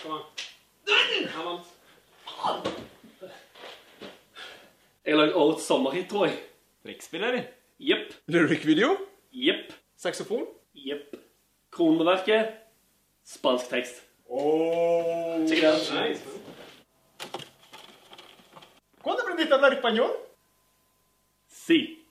Kom an. Han vant. Jeg har laget årets sommerhit, tror jeg. Riksspill, eller? Jepp. Lyric-video? Jepp. Saxofon? Jepp. Kroneverket. Spansk tekst. Check it out. Nice. ¿Cuándo aprendiste a hablar español? Si.